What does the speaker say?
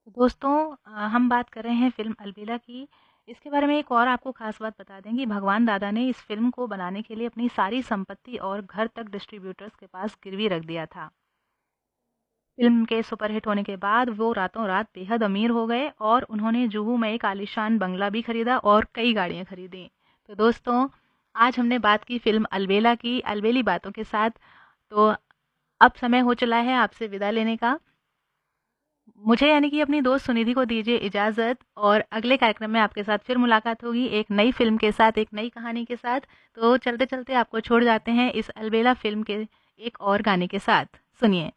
दोस्तों हम बात कर रहे हैं फ़िल्म अलबेला की। इसके बारे में एक और आपको ख़ास बात बता दें कि भगवान दादा ने इस फ़िल्म को बनाने के लिए अपनी सारी संपत्ति और घर तक डिस्ट्रीब्यूटर्स के पास गिरवी रख दिया था। फ़िल्म के सुपरहिट होने के बाद वो रातों-रात बेहद अमीर हो गए और उन्होंने जुहू में एक आलीशान बंगला भी खरीदा और कई गाड़ियाँ खरीदी। तो दोस्तों, आज हमने बात की फ़िल्म अलबेला की, अलबेली बातों के साथ। तो अब समय हो चला है आपसे विदा लेने का। मुझे यानी कि अपनी दोस्त सुनिधि को दीजिए इजाज़त और अगले कार्यक्रम में आपके साथ फिर मुलाकात होगी एक नई फ़िल्म के साथ, एक नई कहानी के साथ। तो चलते-चलते आपको छोड़ जाते हैं इस अलबेला फ़िल्म के एक और गाने के साथ। सुनिए।